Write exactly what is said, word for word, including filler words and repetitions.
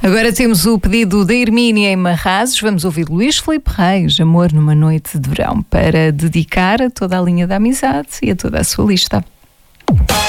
Agora temos o pedido da Hermínia em Marrazes. Vamos ouvir Luís Filipe Reis, Amor numa Noite de Verão, para dedicar a toda a linha da amizade e a toda a sua lista.